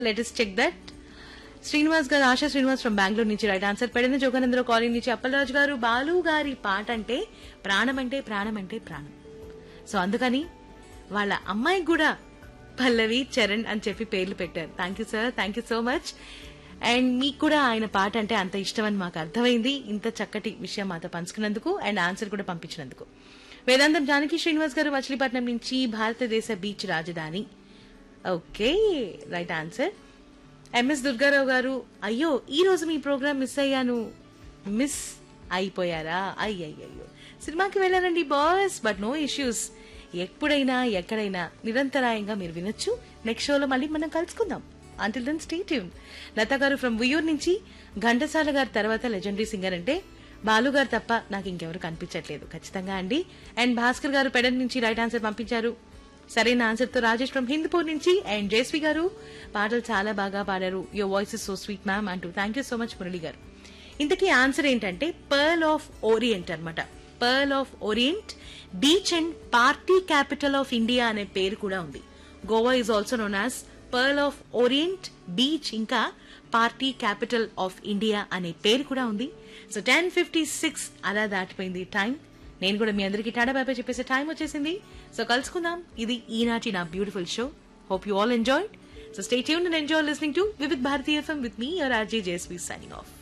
Let us check that. Srinivas గారు, ASHA Srinivas from Bengaluru నుంచి right answer. Pedana Jogananda Rao colony నుంచి అప్పలరాజు గారు, బాలు గారి పాట అంటే ప్రాణం అంటే ప్రాణం అంటే ప్రాణం. సో అందుకని వాళ్ళ అమ్మాయికి కూడా పల్లవి, చరణ్ అని చెప్పి పేర్లు పెట్టారు. Thank you sir, thank you so much. And మీకు కూడా ఆయన పాట అంటే అంత ఇష్టం అని మాకు అర్థమైంది. ఇంత చక్కటి విషయం మాతో పంచుకున్నందుకు అండ్ ఆన్సర్ కూడా పంపించినందుకు. వేదాంతం జానకి శ్రీనివాస్ గారు మచిలీపట్నం నుంచి భారతదేశ బీచ్ రాజధాని. Okay, right answer. MS Durgarao గారు, అయ్యో ఈ రోజు మీ ప్రోగ్రామ్ మిస్ అయ్యాను. మిస్ అయిపోయారా? అయ్యయ్యో, సినిమాకి వెళ్ళానండి బాస్, బట్ నో ఇష్యూస్. ఎప్పుడైనా ఎక్కడైనా నిరంతరాయంగా మీరు వినొచ్చు. నెక్స్ట్ షోలో మళ్ళీ మనం కలుసుకుందాం. Until then stay tune. Lata గారు ఫ్రమ్ ఉయ్యూరు నుంచి, ఘంటసాల గారి తర్వాత లెజెండరీ సింగర్ అంటే బాలు గారు తప్ప నాకు ఇంకెవరు కనిపించట్లేదు. ఖచ్చితంగా అండి. అండ్ భాస్కర్ గారు పెడన్ నుంచి రైట్ ఆన్సర్ పంపించారు. సరైన ఆన్సర్ తో రాజేష్ ఫ్రమ్ హిందూపూర్ నుంచి. అండ్ జయశ్రీ గారు, పాటలు చాలా బాగా పాడారు, your voice is so sweet ma'am అంటూ thank you so much Murali గారు. ఇంతకీ ఆన్సర్ ఏంటంటే పర్ల్ ఆఫ్ ఓరియంట్ అనమాట. Pearl of orient beach and party capital of India అనే పేరు కూడా ఉంది. Goa is also known as pearl of orient beach, ఇంకా పార్టీ క్యాపిటల్ ఆఫ్ ఇండియా అనే పేరు కూడా ఉంది. సో 10:56 అలా దాటిపోయింది టైం. నేను కూడా మీ అందరికీ టాటా బాయ్ చెప్పేసే టైం వచ్చేసింది. సో కలుసుకుందాం. ఇది ఈనాటి నా beautiful show. Hope you all enjoyed. So stay tuned and enjoy listening to Vividh Bharati FM with me your RJ Jayashree signing off.